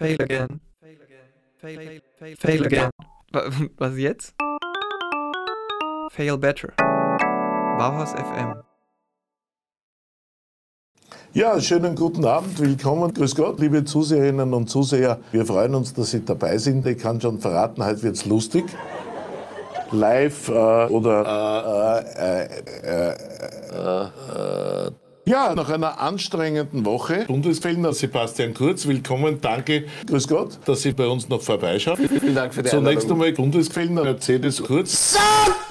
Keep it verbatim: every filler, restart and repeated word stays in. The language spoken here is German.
Fail again. Fail again. Fail, fail, fail again. Was jetzt? Fail better. Bauhaus F M. Ja, schönen guten Abend, willkommen, grüß Gott, liebe Zuseherinnen und Zuseher. Wir freuen uns, dass Sie dabei sind. Ich kann schon verraten, heute wird's lustig. Live äh, oder äh, äh, äh, äh, äh, ja, nach einer anstrengenden Woche. Bundesfellner Sebastian Kurz, willkommen, danke, grüß Gott, dass Sie bei uns noch vorbeischauen. Vielen Dank für die Zunächst Einladung. einmal Bundesfellner Mercedes Kurz.